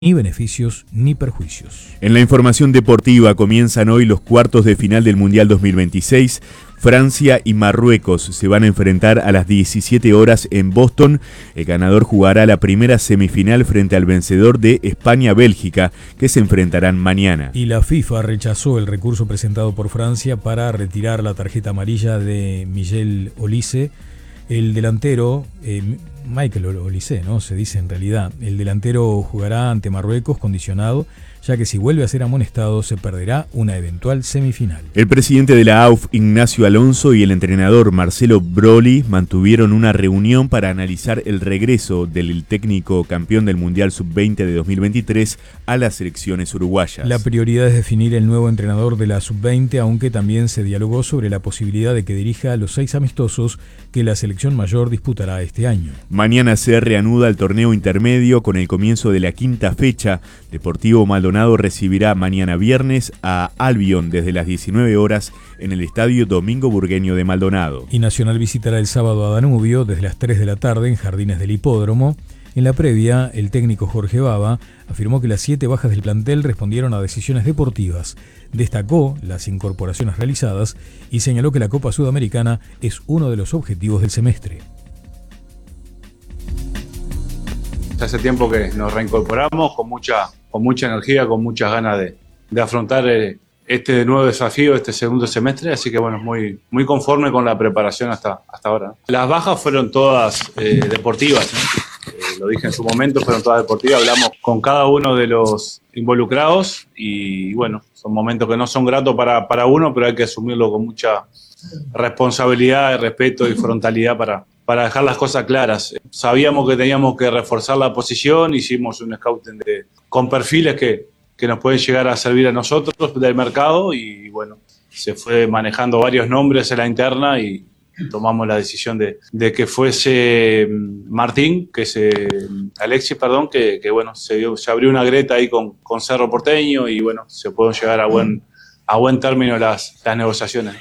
ni beneficios ni perjuicios. En la información deportiva comienzan hoy los cuartos de final del Mundial 2026. Francia y Marruecos se van a enfrentar a las 17 horas en Boston. El ganador jugará la primera semifinal frente al vencedor de España-Bélgica, que se enfrentarán mañana. Y la FIFA rechazó el recurso presentado por Francia para retirar la tarjeta amarilla de Miguel Olise. El delantero, Michael Olise, ¿no? Se dice en realidad. El delantero jugará ante Marruecos condicionado, ya que si vuelve a ser amonestado se perderá una eventual semifinal. El presidente de la AUF, Ignacio Alonso, y el entrenador Marcelo Broly mantuvieron una reunión para analizar el regreso del técnico campeón del Mundial Sub-20 de 2023 a las selecciones uruguayas. La prioridad es definir el nuevo entrenador de la Sub-20, aunque también se dialogó sobre la posibilidad de que dirija los 6 amistosos que la selección mayor disputará este año. Mañana se reanuda el torneo intermedio con el comienzo de la quinta fecha. Deportivo Maldonado recibirá mañana viernes a Albion desde las 19 horas en el Estadio Domingo Burgueño de Maldonado. Y Nacional visitará el sábado a Danubio desde las 3 de la tarde en Jardines del Hipódromo. En la previa, el técnico Jorge Baba afirmó que las 7 bajas del plantel respondieron a decisiones deportivas. Destacó las incorporaciones realizadas y señaló que la Copa Sudamericana es uno de los objetivos del semestre. Hace tiempo que nos reincorporamos con mucha energía, con muchas ganas de afrontar este nuevo desafío, este segundo semestre, así que bueno, muy conforme con la preparación hasta ahora. Las bajas fueron todas deportivas, ¿no? Lo dije en su momento, fueron todas deportivas, hablamos con cada uno de los involucrados y bueno, son momentos que no son gratos para uno, pero hay que asumirlo con mucha responsabilidad, respeto y frontalidad para dejar las cosas claras. Sabíamos que teníamos que reforzar la posición, hicimos un scouting con perfiles que nos pueden llegar a servir a nosotros del mercado y bueno, se fue manejando varios nombres en la interna y tomamos la decisión de que fuese Alexis, que bueno, se abrió una grieta ahí con Cerro Porteño y bueno, se pueden llegar a buen término las negociaciones.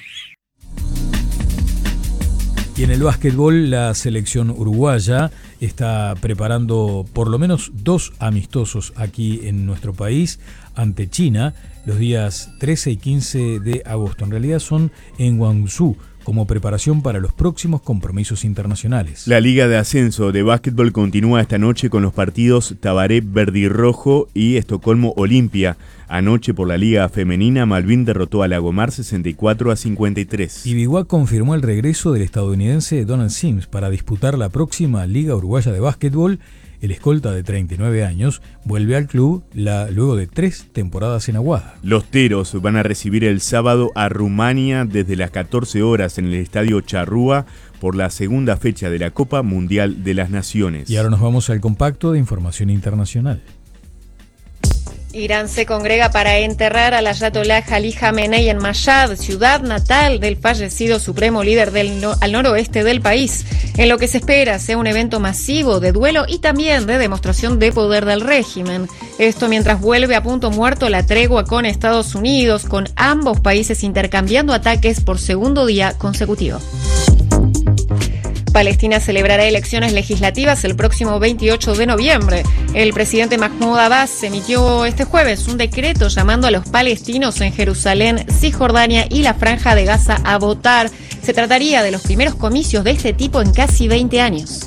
Y en el básquetbol, la selección uruguaya está preparando por lo menos 2 amistosos aquí en nuestro país ante China los días 13 y 15 de agosto. En realidad son en Guangzhou, como preparación para los próximos compromisos internacionales. La Liga de Ascenso de Básquetbol continúa esta noche con los partidos Tabaré Verdirrojo y Estocolmo Olimpia. Anoche por la Liga Femenina, Malvin derrotó a Lagomar 64-53. Y Biguá confirmó el regreso del estadounidense Donald Sims para disputar la próxima Liga Uruguaya de Básquetbol. El escolta de 39 años vuelve al club luego de 3 temporadas en Aguada. Los Teros van a recibir el sábado a Rumania desde las 14 horas en el Estadio Charrúa por la segunda fecha de la Copa Mundial de las Naciones. Y ahora nos vamos al compacto de información internacional. Irán se congrega para enterrar al ayatolá Ali Jamenei en Mashhad, ciudad natal del fallecido supremo líder al noroeste del país, en lo que se espera sea un evento masivo de duelo y también de demostración de poder del régimen. Esto mientras vuelve a punto muerto la tregua con Estados Unidos, con ambos países intercambiando ataques por segundo día consecutivo. Palestina celebrará elecciones legislativas el próximo 28 de noviembre. El presidente Mahmoud Abbas emitió este jueves un decreto llamando a los palestinos en Jerusalén, Cisjordania y la Franja de Gaza a votar. Se trataría de los primeros comicios de este tipo en casi 20 años.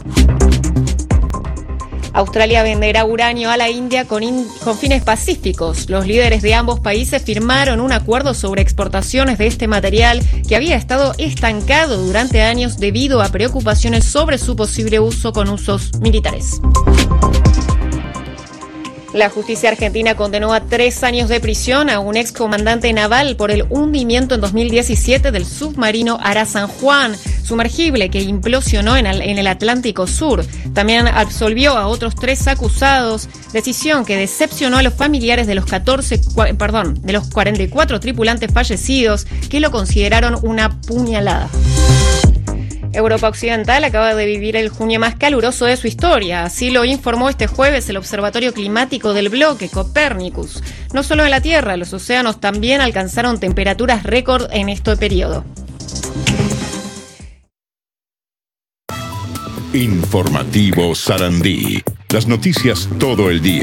Australia venderá uranio a la India con fines pacíficos. Los líderes de ambos países firmaron un acuerdo sobre exportaciones de este material que había estado estancado durante años debido a preocupaciones sobre su posible uso con usos militares. La justicia argentina condenó a 3 años de prisión a un excomandante naval por el hundimiento en 2017 del submarino Ara San Juan, sumergible que implosionó en el Atlántico Sur. También absolvió a otros 3 acusados, decisión que decepcionó a los familiares de los 44 tripulantes fallecidos, que lo consideraron una puñalada. Europa Occidental acaba de vivir el junio más caluroso de su historia. Así lo informó este jueves el Observatorio Climático del Bloque, Copernicus. No solo en la Tierra, los océanos también alcanzaron temperaturas récord en este periodo. Informativo Sarandí. Las noticias todo el día.